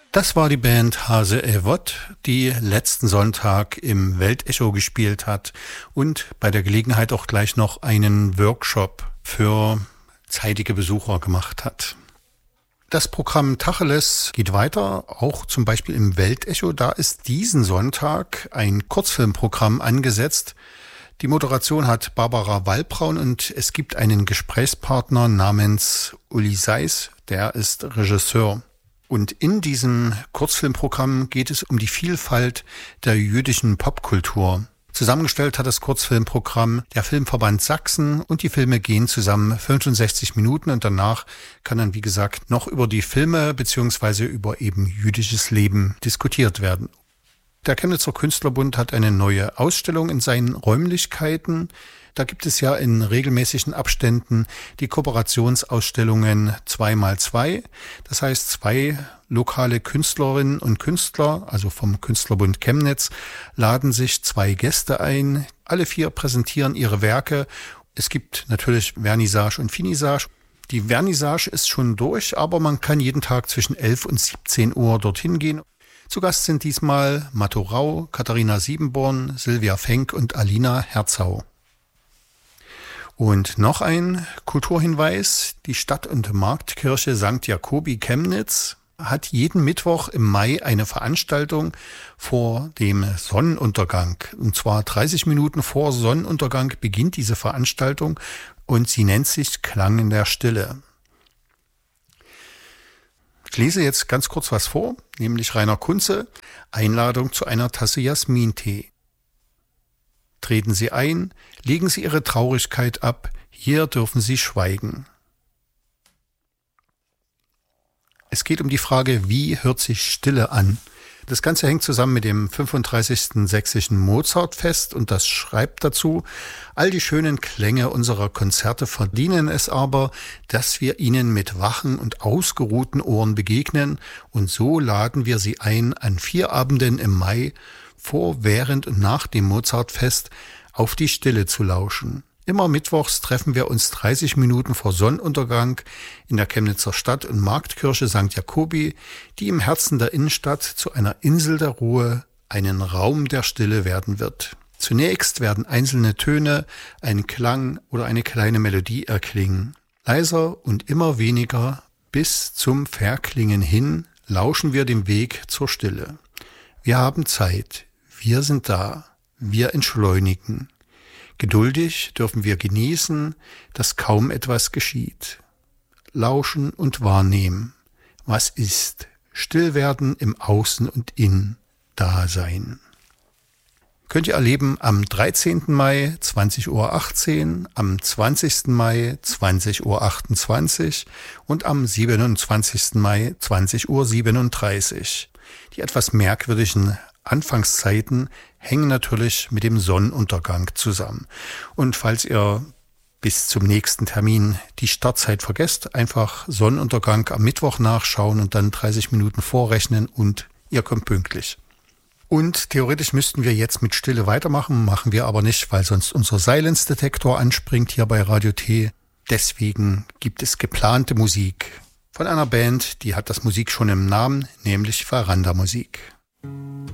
Das war die Band Hase Evott, die letzten Sonntag im Weltecho gespielt hat und bei der Gelegenheit auch gleich noch einen Workshop für zeitige Besucher gemacht hat. Das Programm Tacheles geht weiter, auch zum Beispiel im Weltecho. Da ist diesen Sonntag ein Kurzfilmprogramm angesetzt. Die Moderation hat Barbara Wallbraun und es gibt einen Gesprächspartner namens Uli Seiss, der ist Regisseur. Und in diesem Kurzfilmprogramm geht es um die Vielfalt der jüdischen Popkultur. Zusammengestellt hat das Kurzfilmprogramm der Filmverband Sachsen und die Filme gehen zusammen 65 Minuten und danach kann dann, wie gesagt, noch über die Filme bzw. über eben jüdisches Leben diskutiert werden. Der Chemnitzer Künstlerbund hat eine neue Ausstellung in seinen Räumlichkeiten. Da gibt es ja in regelmäßigen Abständen die Kooperationsausstellungen 2x2. Das heißt, 2 lokale Künstlerinnen und Künstler, also vom Künstlerbund Chemnitz, laden sich 2 Gäste ein. Alle 4 präsentieren ihre Werke. Es gibt natürlich Vernissage und Finissage. Die Vernissage ist schon durch, aber man kann jeden Tag zwischen 11 und 17 Uhr dorthin gehen. Zu Gast sind diesmal Matto Rau, Katharina Siebenborn, Silvia Fenk und Alina Herzau. Und noch ein Kulturhinweis. Die Stadt- und Marktkirche St. Jakobi Chemnitz hat jeden Mittwoch im Mai eine Veranstaltung vor dem Sonnenuntergang. Und zwar 30 Minuten vor Sonnenuntergang beginnt diese Veranstaltung und sie nennt sich Klang in der Stille. Ich lese jetzt ganz kurz was vor, nämlich Rainer Kunze, Einladung zu einer Tasse Jasmintee. Treten Sie ein, legen Sie Ihre Traurigkeit ab, hier dürfen Sie schweigen. Es geht um die Frage, wie hört sich Stille an? Das Ganze hängt zusammen mit dem 35. Sächsischen Mozartfest und das schreibt dazu: All die schönen Klänge unserer Konzerte verdienen es aber, dass wir ihnen mit wachen und ausgeruhten Ohren begegnen, und so laden wir sie ein, an 4 Abenden im Mai vor, während und nach dem Mozartfest auf die Stille zu lauschen. Immer mittwochs treffen wir uns 30 Minuten vor Sonnenuntergang in der Chemnitzer Stadt- und Marktkirche St. Jakobi, die im Herzen der Innenstadt zu einer Insel der Ruhe, einen Raum der Stille werden wird. Zunächst werden einzelne Töne, ein Klang oder eine kleine Melodie erklingen. Leiser und immer weniger bis zum Verklingen hin lauschen wir dem Weg zur Stille. Wir haben Zeit, wir sind da, wir entschleunigen. Geduldig dürfen wir genießen, dass kaum etwas geschieht. Lauschen und wahrnehmen. Was ist? Still werden im Außen und In. Dasein. Könnt ihr erleben am 13. Mai 20.18 Uhr, am 20. Mai 20.28 Uhr und am 27. Mai 20.37 Uhr. Die etwas merkwürdigen Anfangszeiten hängen natürlich mit dem Sonnenuntergang zusammen. Und falls ihr bis zum nächsten Termin die Startzeit vergesst, einfach Sonnenuntergang am Mittwoch nachschauen und dann 30 Minuten vorrechnen und ihr kommt pünktlich. Und theoretisch müssten wir jetzt mit Stille weitermachen, machen wir aber nicht, weil sonst unser Silence-Detektor anspringt hier bei Radio T. Deswegen gibt es geplante Musik von einer Band, die hat das Musik schon im Namen, nämlich Veranda Musik.